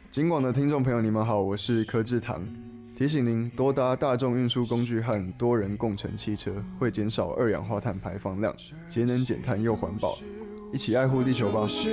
警广的听众朋友，你们好，我是柯志堂。提醒您，多搭大众运输工具和多人共乘汽车，会减少二氧化碳排放量，节能减碳又环保，一起爱护地球吧。